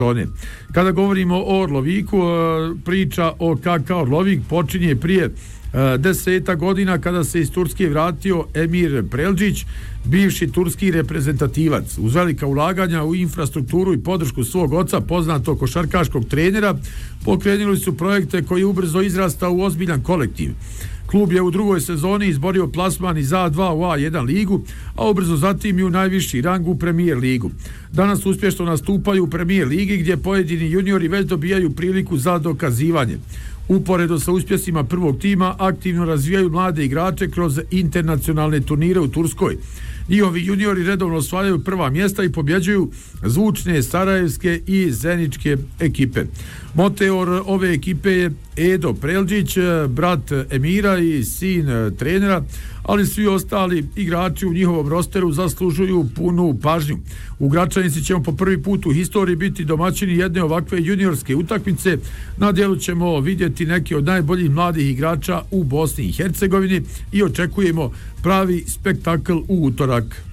Kada govorimo o Orloviku, priča o KK Orlovik počinje prije 10 godina kada se iz Turske vratio Emir Preldžić, bivši turski reprezentativac. Uz velika ulaganja u infrastrukturu i podršku svog oca, poznatog košarkaškog trenera, pokrenuli su projekte koji ubrzo izrastao u ozbiljan kolektiv. Klub je u drugoj sezoni izborio plasman iz A2 u A1 ligu, a ubrzo zatim i u najviši rang u Premier ligu. Danas uspješno nastupaju u Premier ligi gdje pojedini juniori već dobijaju priliku za dokazivanje. Uporedo sa uspjesima prvog tima aktivno razvijaju mlade igrače kroz internacionalne turnire u Turskoj. Njihovi juniori redovno osvajaju prva mjesta i pobjeđuju zvučne sarajevske i zeničke ekipe. Motor ove ekipe je Edo Preldžić, brat Emira i sin trenera, ali svi ostali igrači u njihovom rosteru zaslužuju punu pažnju. U Gračanici ćemo po prvi put u historiji biti domaćini jedne ovakve juniorske utakmice. Na dijelu ćemo vidjeti neke od najboljih mladih igrača u Bosni i Hercegovini i očekujemo pravi spektakl u utorak.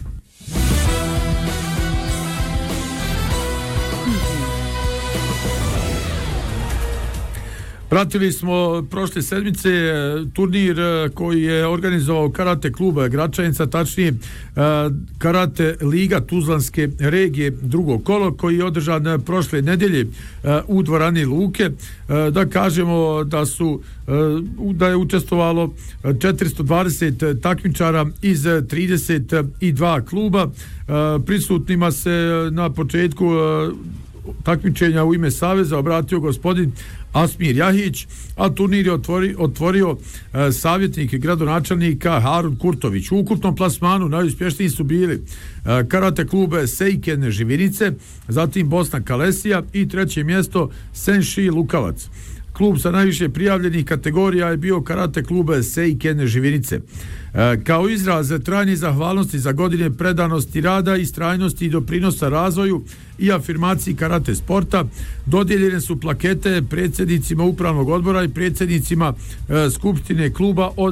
Pratili smo prošle sedmice turnir koji je organizovao karate klub Gračanica, tačnije karate liga Tuzlanske regije drugo kolo koji je održan prošle nedelje u dvorani Luke. Da kažemo da je učestvovalo 420 takmičara iz 32 kluba. Prisutnima se na početku takmičenja u ime Saveza obratio gospodin Asmir Jahić, a turnir je otvorio savjetnik gradonačelnika Harun Kurtović. U ukupnom plasmanu najuspješniji su bili karate klub Seiken Živinice, zatim Bosna Kalesija i treće mjesto Senši Lukavac. Klub sa najviše prijavljenih kategorija je bio karate klub Seiken Živinice. Kao izraz trajne zahvalnosti za godine predanosti rada, istrajnosti i doprinosa razvoju i afirmaciji karate sporta dodijeljene su plakete predsjednicima upravnog odbora i predsjednicima skupštine kluba od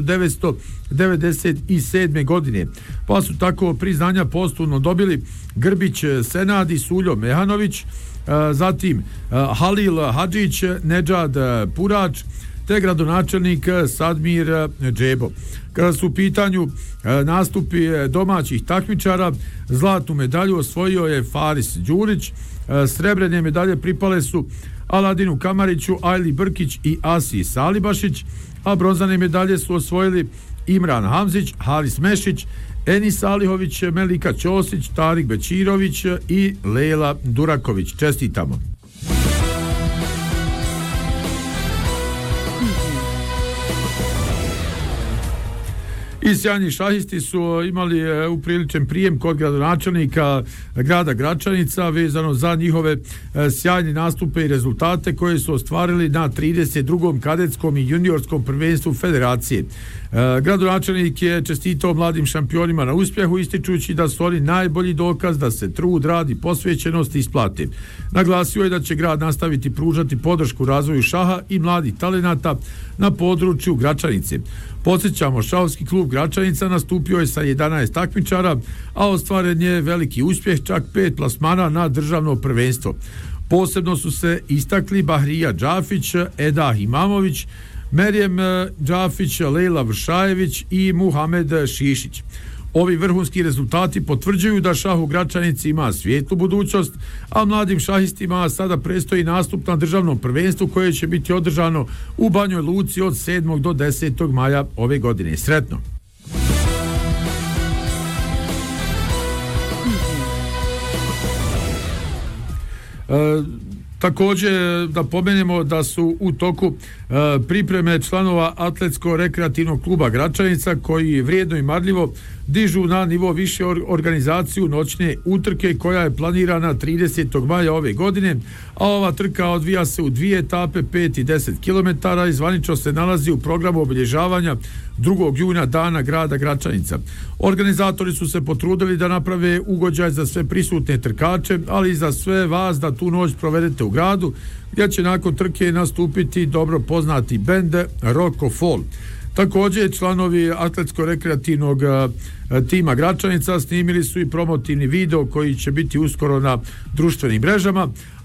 1997. godine. Pa su tako priznanja postupno dobili Grbić Senad i Suljo Mehanović, zatim Halil Hadžić, Nedžad Purač te gradonačelnik Sadmir Džebo. Kada su u pitanju nastupi domaćih takmičara, zlatnu medalju osvojio je Faris Đurić, srebrene medalje pripale su Aladinu Kamariću, Ajli Brkić i Asi Salibašić, a bronzane medalje su osvojili Imran Hamzić, Haris Mešić, Enis Alihović, Melika Ćosić, Tarik Bećirović i Lela Duraković. Čestitamo. I sjajni šahisti su imali upriličen prijem kod gradonačelnika grada Gračanica vezano za njihove sjajne nastupe i rezultate koje su ostvarili na 32. kadetskom i juniorskom prvenstvu federacije. Gradonačelnik je čestitao mladim šampionima na uspjehu, ističući da su oni najbolji dokaz da se trud, rad i posvećenost isplate. Naglasio je da će grad nastaviti pružati podršku razvoju šaha i mladih talenata na području Gračanice. Podsjećamo, šahovski klub Gračanica nastupio je sa 11 takmičara, a ostvaren je veliki uspjeh, čak 5 plasmana na državno prvenstvo. Posebno su se istakli Bahrija Džafić, Eda Imamović, Merijem Džafić, Lejla Vršajević i Muhamed Šišić. Ovi vrhunski rezultati potvrđuju da šah u Gračanici ima svijetlu budućnost, a mladim šahistima sada predstoji nastup na državnom prvenstvu koje će biti održano u Banjoj Luci od 7. do 10. maja ove godine. Sretno! Također da pomenemo da su u toku pripreme članova atletsko-rekreativnog kluba Gračanica koji vrijedno i marljivo dižu na nivo više organizaciju noćne utrke koja je planirana 30. maja ove godine, a ova trka odvija se u 2 etape 5 i 10 km i zvanično se nalazi u programu obilježavanja 2. juna dana grada Gračanica. Organizatori su se potrudili da naprave ugođaj za sve prisutne trkače, ali i za sve vas da tu noć provedete u gradu, gdje će nakon trke nastupiti dobro poznati bend Rocco Fall. Također, članovi atletsko-rekreativnog tima Gračanica snimili su i promotivni video koji će biti uskoro na društvenim mrežama,